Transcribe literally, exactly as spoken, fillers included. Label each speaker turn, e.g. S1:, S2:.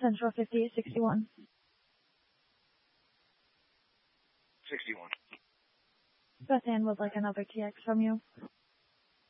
S1: Central fifty-eight sixty-one.
S2: sixty-one.
S1: Beth Ann would like another T X from you.